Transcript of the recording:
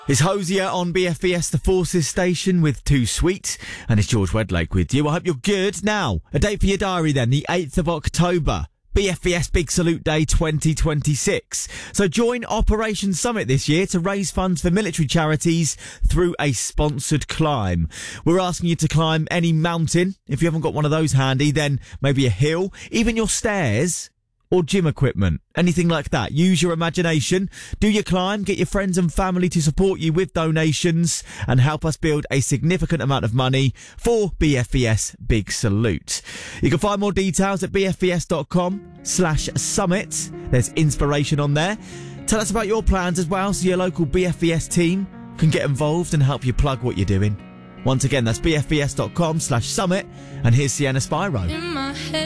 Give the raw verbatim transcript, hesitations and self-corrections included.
It's Hosier on B F B S, the Forces station with Too Sweet, and it's George Wedlake with you. I hope you're good. Now, a date for your diary then, the eighth of October. B F B S Big Salute Day twenty twenty-six. So join Operation Summit this year to raise funds for military charities through a sponsored climb. We're asking you to climb any mountain. If you haven't got one of those handy, then maybe a hill, even your stairs or gym equipment, anything like that. Use your imagination, do your climb, get your friends and family to support you with donations and help us build a significant amount of money for B F B S Big Salute. You can find more details at bfbs.com slash summit. There's inspiration on there. Tell us about your plans as well so your local B F B S team can get involved and help you plug what you're doing. Once again, that's bfbs.com slash summit, and here's Sienna Spyro.